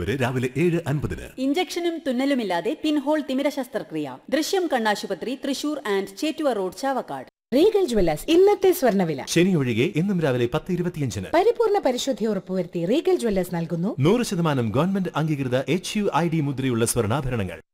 വരെ രാവിലെ 7:50. ഇഞ്ചക്ഷനും തുന്നലുമില്ലാതെ പിൻഹോൾ തിമിര ശസ്ത്രക്രിയ. ദൃശ്യം കണ്ണാശുപത്രി, Thrissur and Chettuva road, Chavakkad. Regal Jewellers ഇന്നത്തെ സ്വർണ്ണവില. ശനി ഒഴികെ എന്നും രാവിലെ 10:25. പരിപൂർണ പരിശുദ്ധി ഉറപ്പുവരുത്തി റീഗൽ ജ്വല്ലേഴ്സ് നൽകുന്നു 100% ഗവൺമെന്റ് അംഗീകൃത HUID മുദ്രയുള്ള സ്വർണ്ണാഭരണങ്ങൾ.